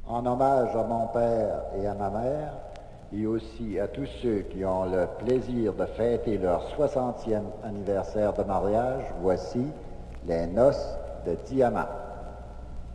En hommage à mon père et à ma mère, et aussi à tous ceux qui ont le plaisir de fêter leur 60e anniversaire de mariage, voici les noces de diamant.